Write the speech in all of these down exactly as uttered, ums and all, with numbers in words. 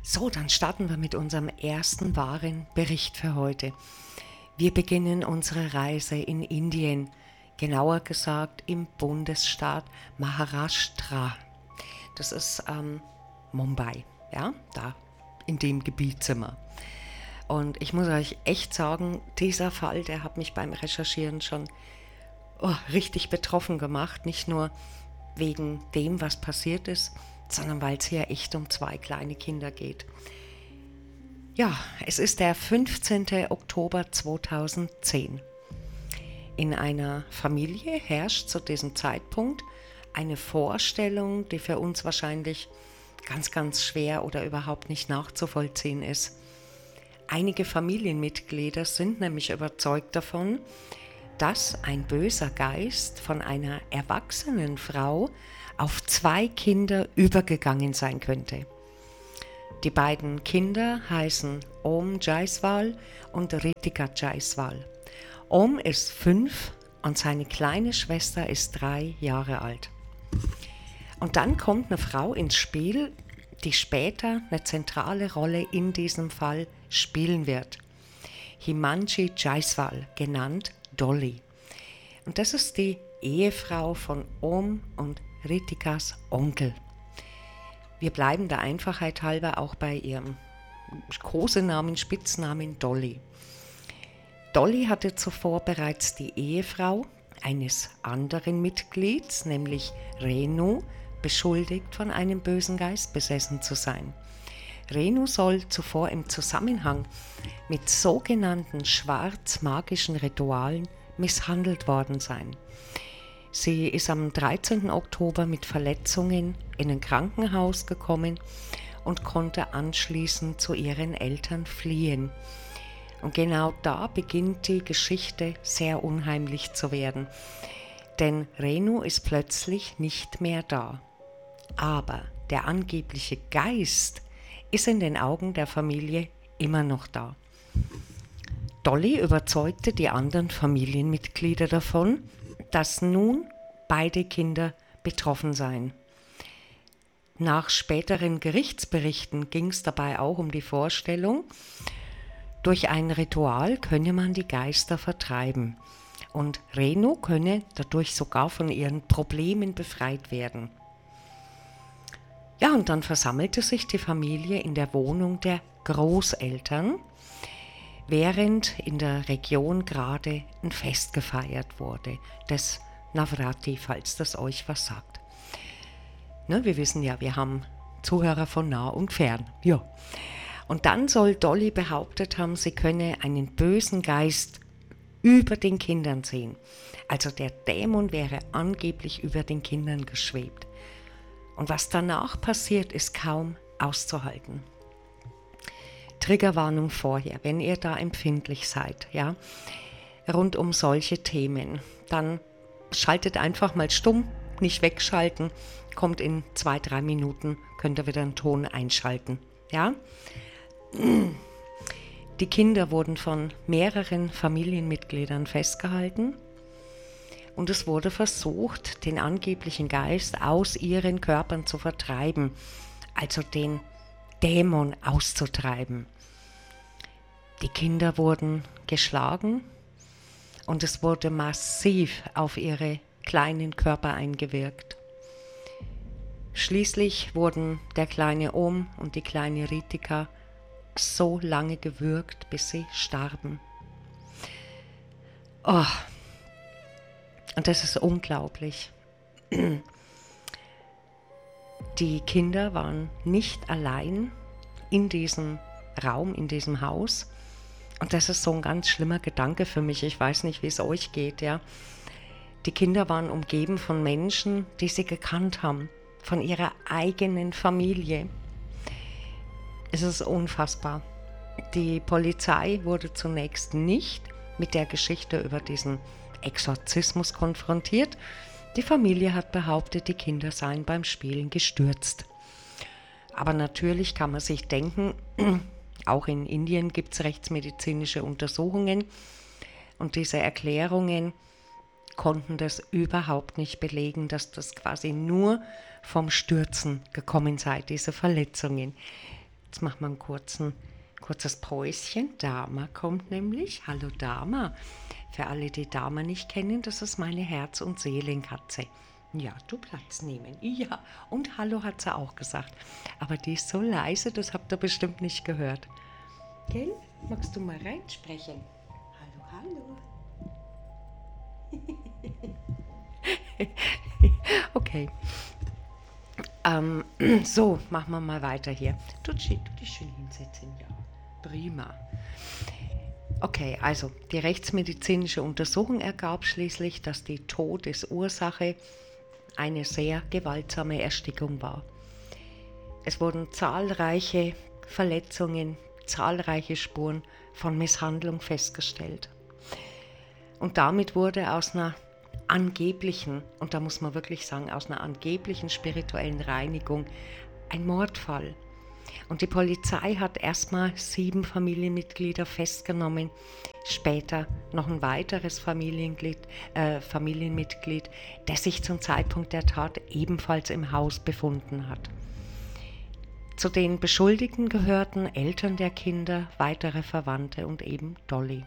So, dann starten wir mit unserem ersten wahren Bericht für heute. Wir beginnen unsere Reise in Indien, genauer gesagt im Bundesstaat Maharashtra. Das ist ähm, Mumbai, ja, da in dem Gebiet sind wir. Und ich muss euch echt sagen, dieser Fall, der hat mich beim Recherchieren schon oh, richtig betroffen gemacht. Nicht nur wegen dem, was passiert ist, sondern weil es hier echt um zwei kleine Kinder geht. Ja, es ist der fünfzehnten Oktober zweitausendzehn. In einer Familie herrscht zu diesem Zeitpunkt eine Vorstellung, die für uns wahrscheinlich ganz, ganz schwer oder überhaupt nicht nachzuvollziehen ist. Einige Familienmitglieder sind nämlich überzeugt davon, dass ein böser Geist von einer erwachsenen Frau auf zwei Kinder übergegangen sein könnte. Die beiden Kinder heißen Om Jaiswal und Ritika Jaiswal. Om ist fünf und seine kleine Schwester ist drei Jahre alt. Und dann kommt eine Frau ins Spiel, die später eine zentrale Rolle in diesem Fall spielen wird. Himanshi Jaiswal, genannt Dolly. Und das ist die Ehefrau von Om und Ritikas Onkel. Wir bleiben der Einfachheit halber auch bei ihrem Kosenamen, Spitznamen Dolly. Dolly hatte zuvor bereits die Ehefrau eines anderen Mitglieds, nämlich Renu, beschuldigt, von einem bösen Geist besessen zu sein. Renu soll zuvor im Zusammenhang mit sogenannten schwarzmagischen Ritualen misshandelt worden sein. Sie ist am dreizehnten Oktober mit Verletzungen in ein Krankenhaus gekommen und konnte anschließend zu ihren Eltern fliehen. Und genau da beginnt die Geschichte sehr unheimlich zu werden, denn Renu ist plötzlich nicht mehr da. Aber der angebliche Geist ist in den Augen der Familie immer noch da. Dolly überzeugte die anderen Familienmitglieder davon, dass nun beide Kinder betroffen seien. Nach späteren Gerichtsberichten ging es dabei auch um die Vorstellung, durch ein Ritual könne man die Geister vertreiben und Renu könne dadurch sogar von ihren Problemen befreit werden. Ja, und dann versammelte sich die Familie in der Wohnung der Großeltern, während in der Region gerade ein Fest gefeiert wurde, das Navratri, falls das euch was sagt. Ne, wir wissen ja, wir haben Zuhörer von nah und fern. Ja. Und dann soll Dolly behauptet haben, sie könne einen bösen Geist über den Kindern sehen. Also der Dämon wäre angeblich über den Kindern geschwebt. Und was danach passiert, ist kaum auszuhalten. Triggerwarnung vorher, wenn ihr da empfindlich seid, ja, rund um solche Themen, dann schaltet einfach mal stumm, nicht wegschalten, kommt in zwei, drei Minuten, könnt ihr wieder einen Ton einschalten, ja. Die Kinder wurden von mehreren Familienmitgliedern festgehalten und es wurde versucht, den angeblichen Geist aus ihren Körpern zu vertreiben, also den Dämon auszutreiben. Die Kinder wurden geschlagen und es wurde massiv auf ihre kleinen Körper eingewirkt. Schließlich wurden der kleine Om und die kleine Ritika so lange gewürgt, bis sie starben. Oh, und das ist unglaublich. Die Kinder waren nicht allein in diesem Raum, in diesem Haus. Und das ist so ein ganz schlimmer Gedanke für mich. Ich weiß nicht, wie es euch geht, ja. Die Kinder waren umgeben von Menschen, die sie gekannt haben, von ihrer eigenen Familie. Es ist unfassbar. Die Polizei wurde zunächst nicht mit der Geschichte über diesen Exorzismus konfrontiert. Die Familie hat behauptet, die Kinder seien beim Spielen gestürzt. Aber natürlich kann man sich denken, auch in Indien gibt es rechtsmedizinische Untersuchungen und diese Erklärungen konnten das überhaupt nicht belegen, dass das quasi nur vom Stürzen gekommen sei, diese Verletzungen. Jetzt machen wir ein kurzen, kurzes Päuschen. Dama kommt nämlich. Hallo Dama. Für alle, die Dama nicht kennen, das ist meine Herz- und Seelenkatze. Ja, du Platz nehmen. Ja, und Hallo hat sie auch gesagt. Aber die ist so leise, das habt ihr bestimmt nicht gehört. Gell? Magst du mal reinsprechen? Hallo, hallo. Okay. Ähm, so, machen wir mal weiter hier. Du, du dich schön hinsetzen, ja. Prima. Okay, also die rechtsmedizinische Untersuchung ergab schließlich, dass die Todesursache eine sehr gewaltsame Erstickung war. Es wurden zahlreiche Verletzungen, zahlreiche Spuren von Misshandlung festgestellt. Und damit wurde aus einer angeblichen, und da muss man wirklich sagen, aus einer angeblichen spirituellen Reinigung ein Mordfall. Und die Polizei hat erstmal sieben Familienmitglieder festgenommen, später noch ein weiteres Familienglied, äh, Familienmitglied, das sich zum Zeitpunkt der Tat ebenfalls im Haus befunden hat. Zu den Beschuldigten gehörten Eltern der Kinder, weitere Verwandte und eben Dolly.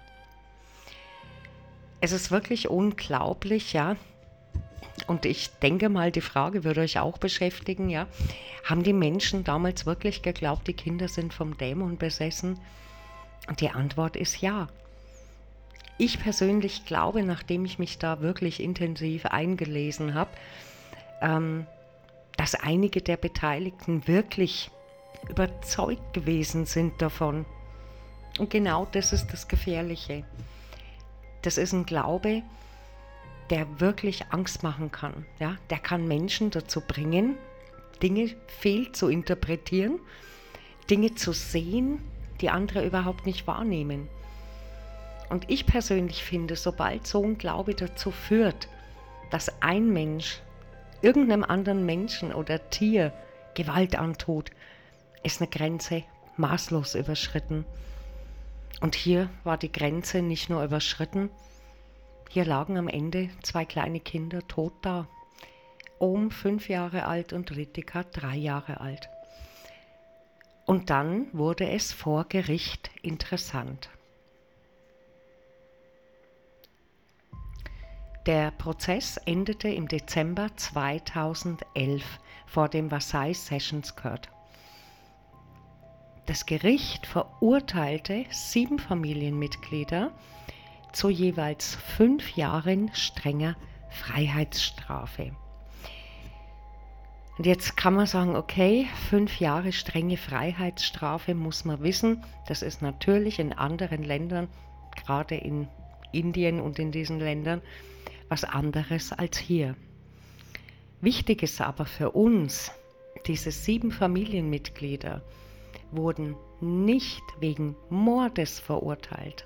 Es ist wirklich unglaublich, ja. Und ich denke mal, die Frage würde euch auch beschäftigen, ja. Haben die Menschen damals wirklich geglaubt, die Kinder sind vom Dämon besessen? Und die Antwort ist ja. Ich persönlich glaube, nachdem ich mich da wirklich intensiv eingelesen habe, ähm, dass einige der Beteiligten wirklich überzeugt gewesen sind davon. Und genau das ist das Gefährliche. Das ist ein Glaube, der wirklich Angst machen kann. Ja? Der kann Menschen dazu bringen, Dinge fehl zu interpretieren, Dinge zu sehen, die andere überhaupt nicht wahrnehmen. Und ich persönlich finde, sobald so ein Glaube dazu führt, dass ein Mensch irgendeinem anderen Menschen oder Tier Gewalt antut, ist eine Grenze maßlos überschritten. Und hier war die Grenze nicht nur überschritten, hier lagen am Ende zwei kleine Kinder tot da. Ohm fünf Jahre alt und Ritika drei Jahre alt. Und dann wurde es vor Gericht interessant. Der Prozess endete im Dezember zweitausendelf vor dem Versailles Sessions Court. Das Gericht verurteilte sieben Familienmitglieder zu jeweils fünf Jahren strenger Freiheitsstrafe. Und jetzt kann man sagen, okay, fünf Jahre strenge Freiheitsstrafe muss man wissen. Das ist natürlich in anderen Ländern, gerade in Indien und in diesen Ländern, was anderes als hier. Wichtig ist aber für uns, diese sieben Familienmitglieder wurden nicht wegen Mordes verurteilt.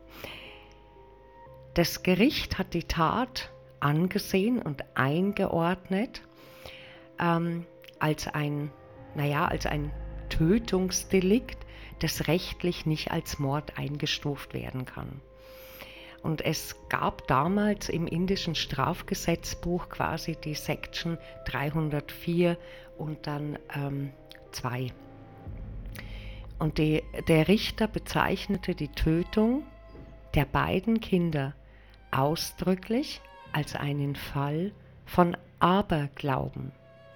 Das Gericht hat die Tat angesehen und eingeordnet ähm, als ein, naja, als ein Tötungsdelikt, das rechtlich nicht als Mord eingestuft werden kann. Und es gab damals im indischen Strafgesetzbuch quasi die Section dreihundertvier und dann ähm, zwei. Und die, der Richter bezeichnete die Tötung der beiden Kinder ausdrücklich als einen Fall von Aberglauben.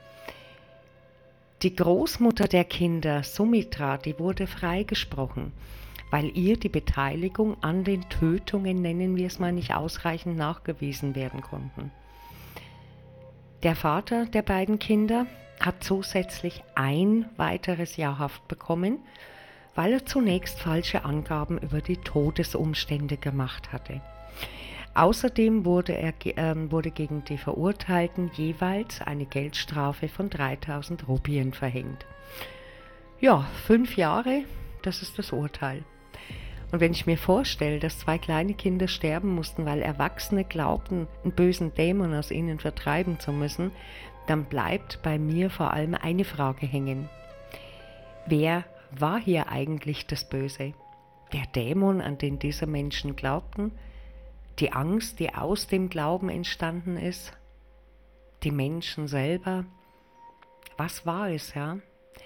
Die Großmutter der Kinder, Sumitra, die wurde freigesprochen, weil ihr die Beteiligung an den Tötungen, nennen wir es mal, nicht ausreichend nachgewiesen werden konnten. Der Vater der beiden Kinder hat zusätzlich ein weiteres Jahr Haft bekommen, weil er zunächst falsche Angaben über die Todesumstände gemacht hatte. Außerdem wurde, er, äh, wurde gegen die Verurteilten jeweils eine Geldstrafe von dreitausend Rupien verhängt. Ja, fünf Jahre, das ist das Urteil. Und wenn ich mir vorstelle, dass zwei kleine Kinder sterben mussten, weil Erwachsene glaubten, einen bösen Dämon aus ihnen vertreiben zu müssen, dann bleibt bei mir vor allem eine Frage hängen. Wer war hier eigentlich das Böse? Der Dämon, an den diese Menschen glaubten? Die Angst, die aus dem Glauben entstanden ist? Die Menschen selber? Was war es, ja?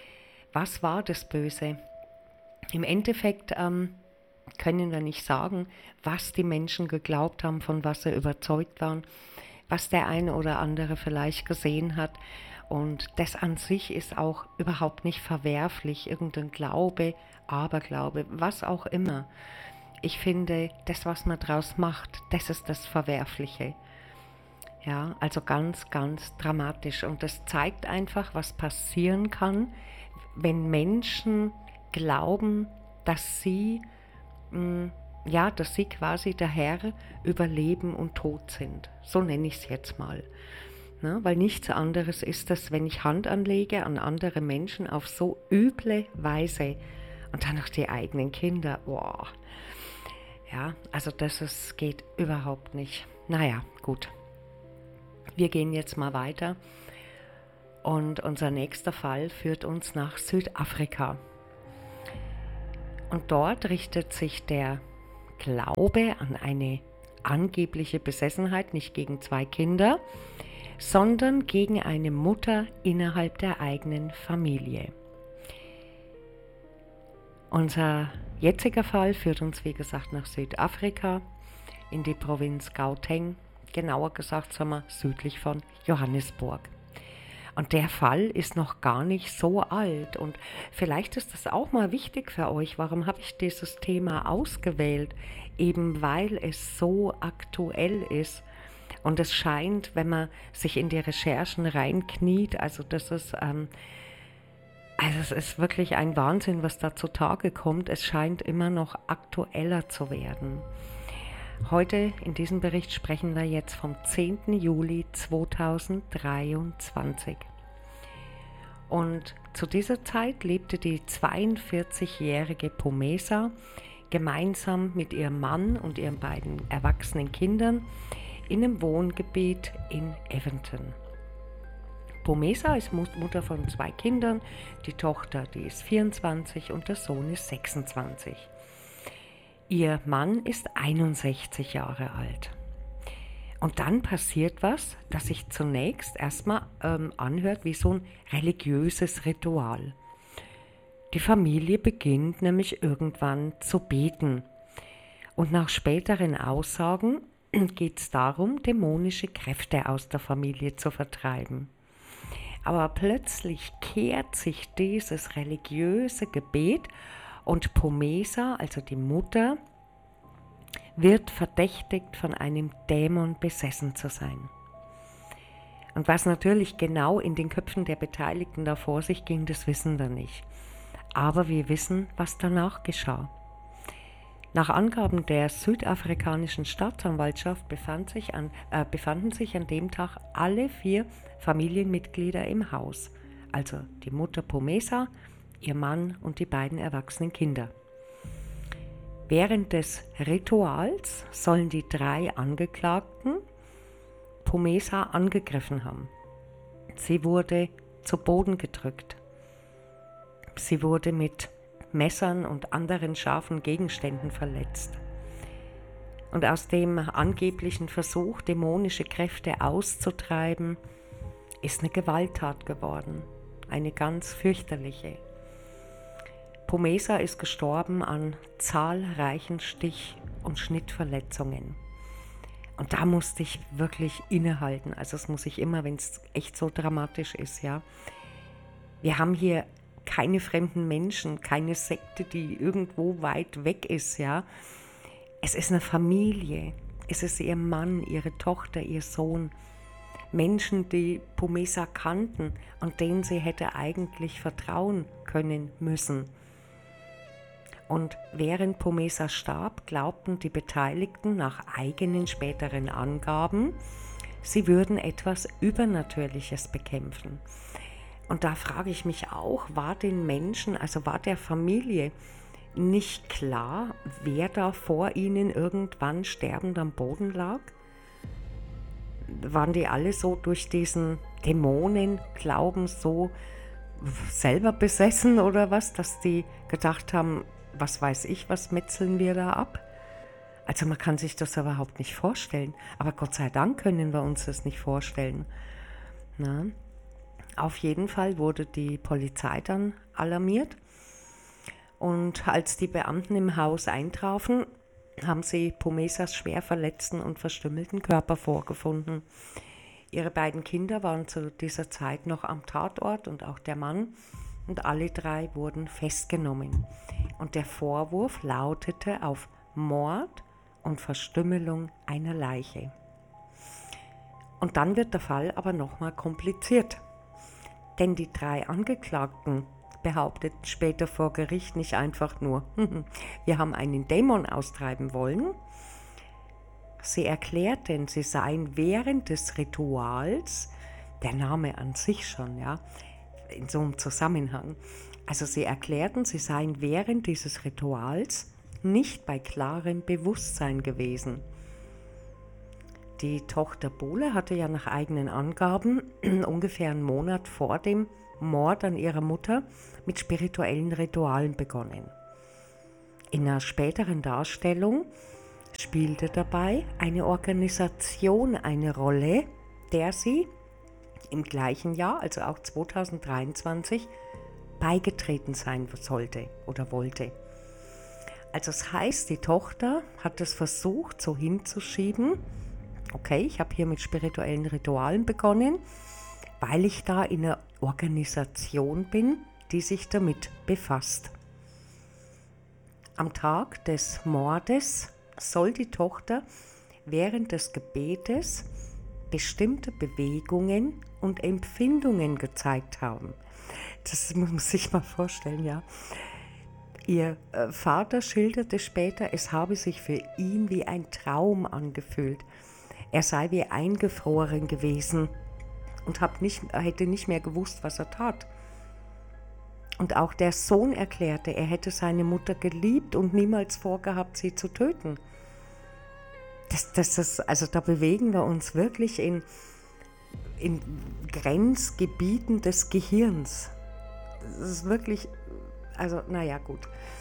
Was war das Böse? Im Endeffekt ähm, können wir nicht sagen, was die Menschen geglaubt haben, von was sie überzeugt waren, was der eine oder andere vielleicht gesehen hat. Und das an sich ist auch überhaupt nicht verwerflich, irgendein Glaube, Aberglaube, was auch immer. Ich finde, das, was man draus macht, das ist das Verwerfliche. Ja, also ganz, ganz dramatisch. Und das zeigt einfach, was passieren kann, wenn Menschen glauben, dass sie, mh, ja, dass sie quasi der Herr über Leben und Tod sind. So nenne ich es jetzt mal. Na, weil nichts anderes ist das, wenn ich Hand anlege an andere Menschen auf so üble Weise und dann noch die eigenen Kinder. Boah. Ja, also das ist, geht überhaupt nicht. Naja, gut. Wir gehen jetzt mal weiter und unser nächster Fall führt uns nach Südafrika. Und dort richtet sich der Glaube an eine angebliche Besessenheit nicht gegen zwei Kinder, sondern gegen eine Mutter innerhalb der eigenen Familie. Unser jetziger Fall führt uns, wie gesagt, nach Südafrika, in die Provinz Gauteng, genauer gesagt, sagen wir, südlich von Johannesburg. Und der Fall ist noch gar nicht so alt und vielleicht ist das auch mal wichtig für euch. Warum habe ich dieses Thema ausgewählt? Eben weil es so aktuell ist. Und es scheint, wenn man sich in die Recherchen reinkniet, also das ist, ähm, also es ist wirklich ein Wahnsinn, was da zutage kommt. Es scheint immer noch aktueller zu werden. Heute in diesem Bericht sprechen wir jetzt vom zehnten Juli zweitausenddreiundzwanzig. Und zu dieser Zeit lebte die zweiundvierzigjährige Phumeza gemeinsam mit ihrem Mann und ihren beiden erwachsenen Kindern in einem Wohngebiet in Eventon. Phumeza ist Mutter von zwei Kindern, die Tochter, die ist vierundzwanzig und der Sohn ist sechsundzwanzig. Ihr Mann ist einundsechzig Jahre alt. Und dann passiert was, das sich zunächst erstmal ähm, anhört wie so ein religiöses Ritual. Die Familie beginnt nämlich irgendwann zu beten. Und nach späteren Aussagen geht es darum, dämonische Kräfte aus der Familie zu vertreiben. Aber plötzlich kehrt sich dieses religiöse Gebet und Phumeza, also die Mutter, wird verdächtigt, von einem Dämon besessen zu sein. Und was natürlich genau in den Köpfen der Beteiligten da vor sich ging, das wissen wir nicht. Aber wir wissen, was danach geschah. Nach Angaben der südafrikanischen Staatsanwaltschaft befand sich an, äh, befanden sich an dem Tag alle vier Familienmitglieder im Haus, also die Mutter Phumeza, ihr Mann und die beiden erwachsenen Kinder. Während des Rituals sollen die drei Angeklagten Phumeza angegriffen haben. Sie wurde zu Boden gedrückt. Sie wurde mit Messern und anderen scharfen Gegenständen verletzt. Und aus dem angeblichen Versuch, dämonische Kräfte auszutreiben, ist eine Gewalttat geworden, eine ganz fürchterliche. Phumeza ist gestorben an zahlreichen Stich- und Schnittverletzungen. Und da musste ich wirklich innehalten. Also das muss ich immer, wenn es echt so dramatisch ist, ja. Wir haben hier keine fremden Menschen, keine Sekte, die irgendwo weit weg ist, ja. Es ist eine Familie. Es ist ihr Mann, ihre Tochter, ihr Sohn. Menschen, die Phumeza kannten und denen sie hätte eigentlich vertrauen können müssen. Und während Phumeza starb, glaubten die Beteiligten nach eigenen späteren Angaben, sie würden etwas Übernatürliches bekämpfen. Und da frage ich mich auch, war den Menschen, also war der Familie nicht klar, wer da vor ihnen irgendwann sterbend am Boden lag? Waren die alle so durch diesen Dämonenglauben so selber besessen oder was, dass die gedacht haben, was weiß ich, was metzeln wir da ab? Also man kann sich das überhaupt nicht vorstellen. Aber Gott sei Dank können wir uns das nicht vorstellen. Na? Auf jeden Fall wurde die Polizei dann alarmiert und als die Beamten im Haus eintrafen, haben sie Pomesas schwer verletzten und verstümmelten Körper vorgefunden. Ihre beiden Kinder waren zu dieser Zeit noch am Tatort und auch der Mann, und alle drei wurden festgenommen. Und der Vorwurf lautete auf Mord und Verstümmelung einer Leiche. Und dann wird der Fall aber nochmal kompliziert, denn die drei Angeklagten behaupteten später vor Gericht nicht einfach nur, wir haben einen Dämon austreiben wollen. Sie erklärten, sie seien während des Rituals, der Name an sich schon, ja, in so einem Zusammenhang, also sie erklärten, sie seien während dieses Rituals nicht bei klarem Bewusstsein gewesen. Die Tochter Bole hatte ja nach eigenen Angaben ungefähr einen Monat vor dem Mord an ihrer Mutter mit spirituellen Ritualen begonnen. In einer späteren Darstellung spielte dabei eine Organisation eine Rolle, der sie im gleichen Jahr, also auch zweitausenddreiundzwanzig, beigetreten sein sollte oder wollte. Also das heißt, die Tochter hat es versucht, so hinzuschieben, okay, ich habe hier mit spirituellen Ritualen begonnen, weil ich da in einer Organisation bin, die sich damit befasst. Am Tag des Mordes soll die Tochter während des Gebetes bestimmte Bewegungen und Empfindungen gezeigt haben. Das muss man sich mal vorstellen, ja. Ihr Vater schilderte später, es habe sich für ihn wie ein Traum angefühlt. Er sei wie eingefroren gewesen und hab nicht, hätte nicht mehr gewusst, was er tat. Und auch der Sohn erklärte, er hätte seine Mutter geliebt und niemals vorgehabt, sie zu töten. Das, das ist, also da bewegen wir uns wirklich in, in Grenzgebieten des Gehirns. Das ist wirklich, also naja, gut.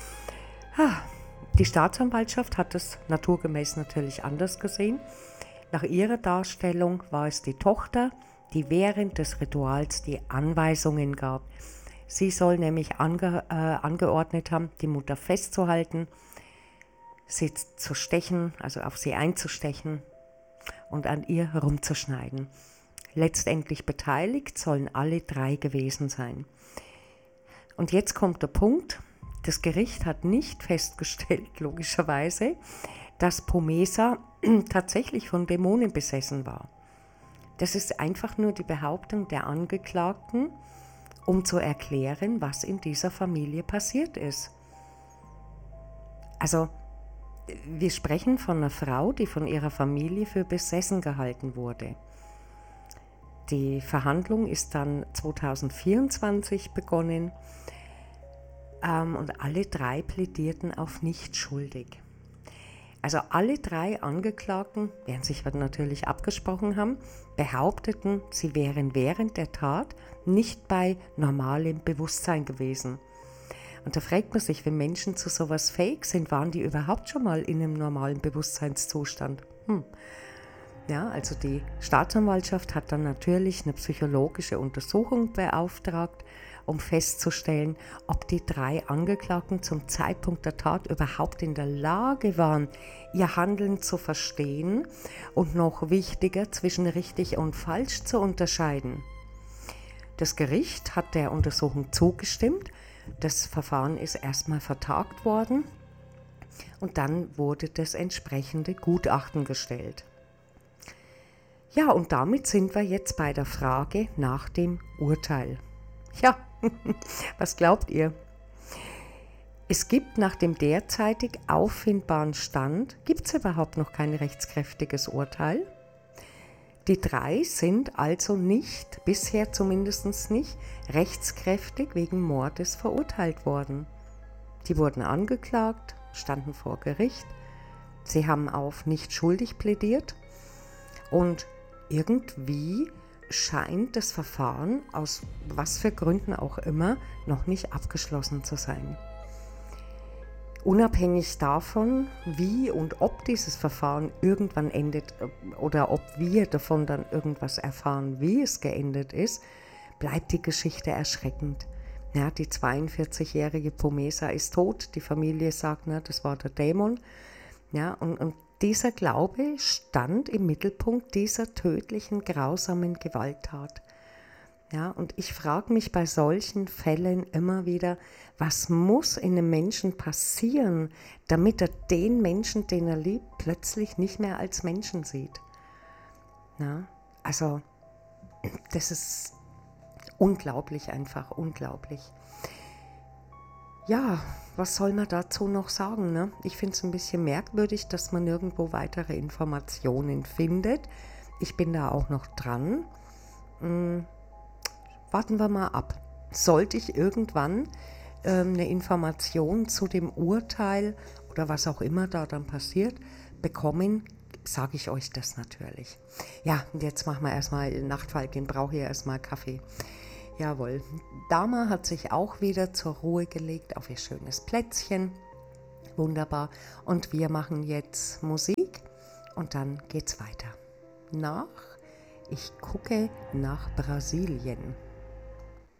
Die Staatsanwaltschaft hat es naturgemäß natürlich anders gesehen. Nach ihrer Darstellung war es die Tochter, die während des Rituals die Anweisungen gab. Sie soll nämlich ange, äh, angeordnet haben, die Mutter festzuhalten, sie zu stechen, also auf sie einzustechen und an ihr herumzuschneiden. Letztendlich beteiligt sollen alle drei gewesen sein. Und jetzt kommt der Punkt, das Gericht hat nicht festgestellt, logischerweise, dass Pomesa tatsächlich von Dämonen besessen war. Das ist einfach nur die Behauptung der Angeklagten, um zu erklären, was in dieser Familie passiert ist. Also, wir sprechen von einer Frau, die von ihrer Familie für besessen gehalten wurde. Die Verhandlung ist dann zweitausendvierundzwanzig begonnen ähm, und alle drei plädierten auf nicht schuldig. Also alle drei Angeklagten, während sich natürlich abgesprochen haben, behaupteten, sie wären während der Tat nicht bei normalem Bewusstsein gewesen. Und da fragt man sich, wenn Menschen zu sowas fähig sind, waren die überhaupt schon mal in einem normalen Bewusstseinszustand? Hm. Ja, also die Staatsanwaltschaft hat dann natürlich eine psychologische Untersuchung beauftragt, um festzustellen, ob die drei Angeklagten zum Zeitpunkt der Tat überhaupt in der Lage waren, ihr Handeln zu verstehen und noch wichtiger, zwischen richtig und falsch zu unterscheiden. Das Gericht hat der Untersuchung zugestimmt, das Verfahren ist erstmal vertagt worden und dann wurde das entsprechende Gutachten gestellt. Ja, und damit sind wir jetzt bei der Frage nach dem Urteil. Ja, was glaubt ihr? Es gibt nach dem derzeitig auffindbaren Stand, gibt es überhaupt noch kein rechtskräftiges Urteil. Die drei sind also nicht, bisher zumindest nicht, rechtskräftig wegen Mordes verurteilt worden. Die wurden angeklagt, standen vor Gericht, sie haben auf nicht schuldig plädiert und irgendwie scheint das Verfahren, aus was für Gründen auch immer, noch nicht abgeschlossen zu sein. Unabhängig davon, wie und ob dieses Verfahren irgendwann endet oder ob wir davon dann irgendwas erfahren, wie es geendet ist, bleibt die Geschichte erschreckend. Ja, die zweiundvierzigjährige Pomesa ist tot, die Familie sagt, na, das war der Dämon. Ja, und, und dieser Glaube stand im Mittelpunkt dieser tödlichen, grausamen Gewalttat. Ja, und ich frage mich bei solchen Fällen immer wieder, was muss in einem Menschen passieren, damit er den Menschen, den er liebt, plötzlich nicht mehr als Menschen sieht. Ja, also das ist unglaublich, einfach unglaublich. Ja, was soll man dazu noch sagen? Ne? Ich finde es ein bisschen merkwürdig, dass man nirgendwo weitere Informationen findet. Ich bin da auch noch dran. Hm, warten wir mal ab. Sollte ich irgendwann ähm, eine Information zu dem Urteil oder was auch immer da dann passiert bekommen, sage ich euch das natürlich. Ja, und jetzt machen wir erstmal Nachtfalken, brauche hier erstmal Kaffee. Jawohl, Dama hat sich auch wieder zur Ruhe gelegt auf ihr schönes Plätzchen. Wunderbar. Und wir machen jetzt Musik und dann geht's weiter. Nach, ich gucke nach Brasilien.